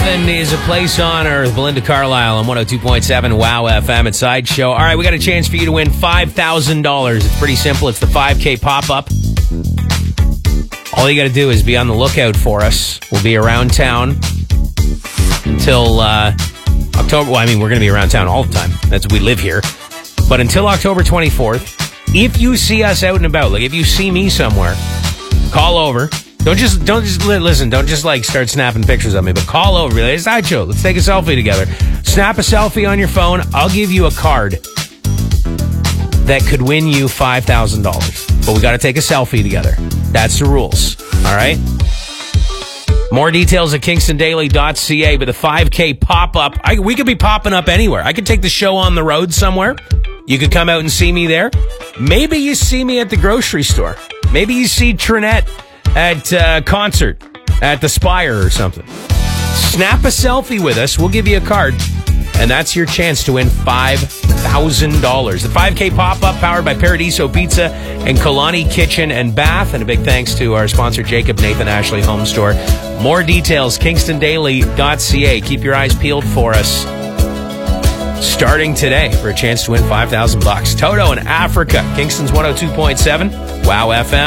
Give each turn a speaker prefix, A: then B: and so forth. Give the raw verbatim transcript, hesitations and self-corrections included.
A: Heaven is a place on earth. Belinda Carlisle on one oh two point seven Wow F M at Sideshow. All right, we got a chance for you to win five thousand dollars. It's pretty simple. It's the five K pop-up. All you got to do is be on the lookout for us. We'll be around town until uh, October. Well, I mean, we're going to be around town all the time. That's we live here. But until October twenty-fourth, if you see us out and about, like if you see me somewhere, call over. Don't just, don't just, listen, don't just like start snapping pictures of me, but call over. Be like, it's Sideshow. Let's take a selfie together. Snap a selfie on your phone. I'll give you a card that could win you five thousand dollars. But we got to take a selfie together. That's the rules. All right? More details at kingston daily dot c a, but the five K pop-up, I, we could be popping up anywhere. I could take the show on the road somewhere. You could come out and see me there. Maybe you see me at the grocery store. Maybe you see Trinette at a uh, concert at the Spire or something. Snap a selfie with us. We'll give you a card. And that's your chance to win five thousand dollars. The five K pop-up powered by Paradiso Pizza and Kalani Kitchen and Bath. And a big thanks to our sponsor, Jacob Nathan Ashley Home Store. More details, kingston daily dot c a. Keep your eyes peeled for us. Starting today for a chance to win five thousand bucks. Toto in Africa. Kingston's one oh two point seven. Wow F M.